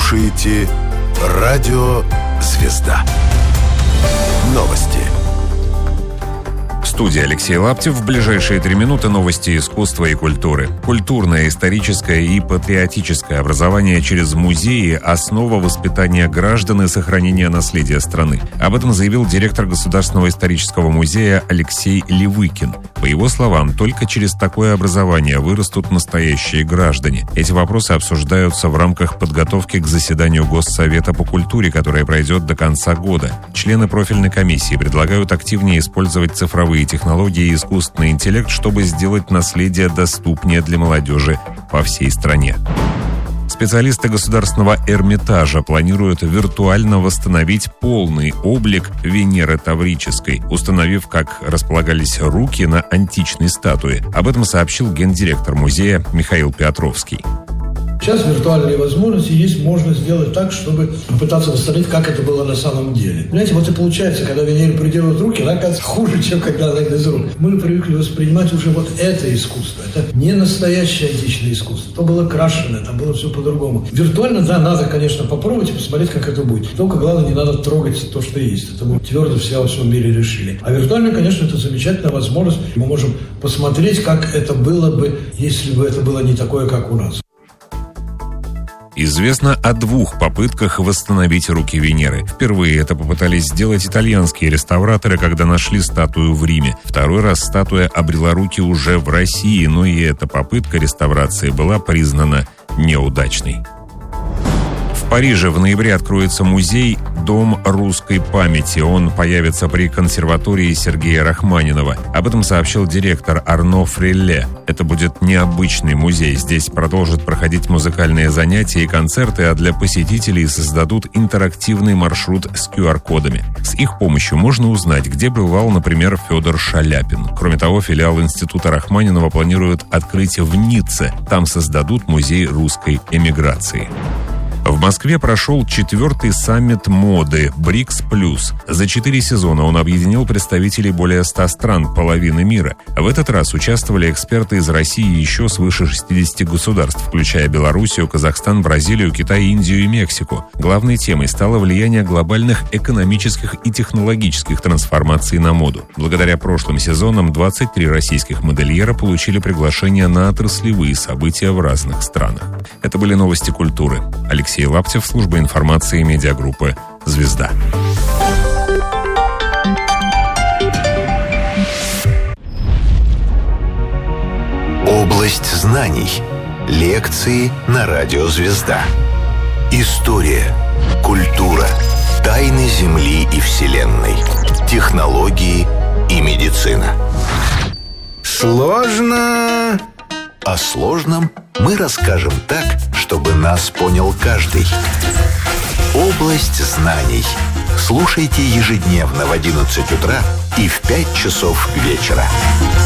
слушаете Радио «Звезда». Новости. В студии Алексей Лаптев. В ближайшие 3 минуты новости искусства и культуры. Культурное, историческое и патриотическое образование через музеи – основа воспитания граждан и сохранения наследия страны. Об этом заявил директор Государственного исторического музея Алексей Левыкин. По его словам, только через такое образование вырастут настоящие граждане. Эти вопросы обсуждаются в рамках подготовки к заседанию Госсовета по культуре, которое пройдет до конца года. Члены профильной комиссии предлагают активнее использовать цифровые технологии и искусственный интеллект, чтобы сделать наследие доступнее для молодежи по всей стране. Специалисты Государственного Эрмитажа планируют виртуально восстановить полный облик Венеры Таврической, установив, как располагались руки на античной статуе. Об этом сообщил гендиректор музея Михаил Петровский. Сейчас виртуальные возможности есть, можно сделать так, чтобы попытаться восстановить, как это было на самом деле. Понимаете, вот и получается, когда Венере приделывают руки, она оказывается хуже, чем когда она без рук. Мы привыкли воспринимать уже вот это искусство. Это не настоящее античное искусство. То было крашеное, там было все по-другому. Виртуально, да, надо, конечно, попробовать и посмотреть, как это будет. Только, главное, не надо трогать то, что есть. Это мы твердо все во всем мире решили. А виртуально, конечно, это замечательная возможность. Мы можем посмотреть, как это было бы, если бы это было не такое, как у нас. Известно о 2 попытках восстановить руки Венеры. Впервые это попытались сделать итальянские реставраторы, когда нашли статую в Риме. Второй раз статуя обрела руки уже в России, но и эта попытка реставрации была признана неудачной. В Париже в ноябре откроется музей «Дом русской памяти». Он появится при консерватории Сергея Рахманинова. Об этом сообщил директор Арно Фрелле. Это будет необычный музей. Здесь продолжат проходить музыкальные занятия и концерты, а для посетителей создадут интерактивный маршрут с QR-кодами. С их помощью можно узнать, где бывал, например, Федор Шаляпин. Кроме того, филиал Института Рахманинова планируют открыть в Ницце. Там создадут музей русской эмиграции. В Москве прошел 4-й саммит моды «БРИКС+». За 4 сезона он объединил представителей более 100 стран, половины мира. В этот раз участвовали эксперты из России и еще свыше 60 государств, включая Белоруссию, Казахстан, Бразилию, Китай, Индию и Мексику. Главной темой стало влияние глобальных экономических и технологических трансформаций на моду. Благодаря прошлым сезонам 23 российских модельера получили приглашение на отраслевые события в разных странах. Это были новости культуры. Алексей Лаптев, служба информации медиагруппы «Звезда». Область знаний. Лекции на Радио «Звезда». История, культура, тайны Земли и Вселенной, технологии и медицина. Сложно. О сложном мы расскажем так, чтобы нас понял каждый. Область знаний. Слушайте ежедневно в 11 утра и в 5 часов вечера.